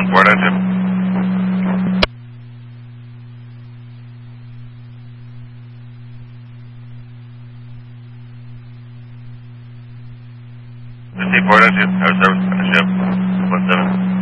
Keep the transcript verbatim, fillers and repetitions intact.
on board on ship. Fifty port on ship. Our service on the ship. One seven.